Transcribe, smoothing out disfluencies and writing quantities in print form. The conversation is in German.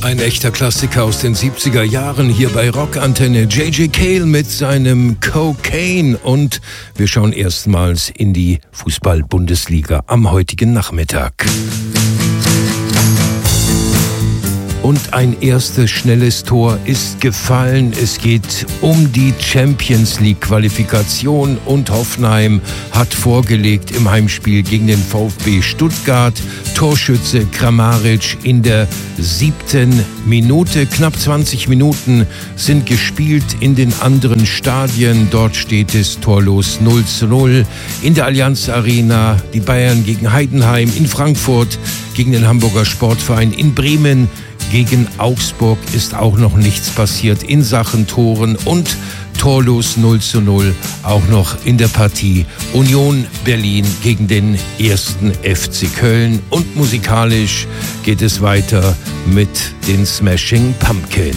Ein echter Klassiker aus den 70er Jahren hier bei Rockantenne. J.J. Cale mit seinem Cocaine. Und wir schauen erstmals in die Fußball-Bundesliga am heutigen Nachmittag. Und ein erstes schnelles Tor ist gefallen. Es geht um die Champions League Qualifikation und Hoffenheim hat vorgelegt im Heimspiel gegen den VfB Stuttgart. Torschütze Kramaric in der 7. Minute. Knapp 20 Minuten sind gespielt in den anderen Stadien. Dort steht es torlos 0:0. In der Allianz Arena die Bayern gegen Heidenheim, in Frankfurt gegen den Hamburger Sportverein, in Bremen gegen Augsburg ist auch noch nichts passiert in Sachen Toren und torlos 0:0 auch noch in der Partie Union Berlin gegen den 1. FC Köln. Und musikalisch geht es weiter mit den Smashing Pumpkins.